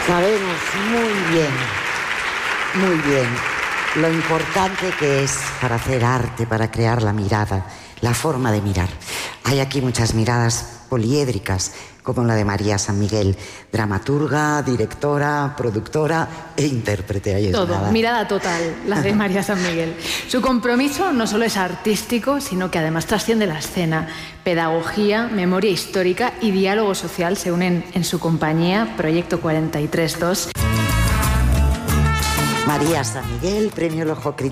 Sabemos muy bien, lo importante que es para hacer arte, para crear la mirada, la forma de mirar. Hay aquí muchas miradas poliédricas, como la de María San Miguel, dramaturga, directora, productora e intérprete. Ahí es todo, nada. mirada total, la de María San Miguel. Su compromiso no solo es artístico, sino que además trasciende la escena. Pedagogía, memoria histórica y diálogo social se unen en su compañía, Proyecto 43.2. María San Miguel, Premio El Ojo Crítico.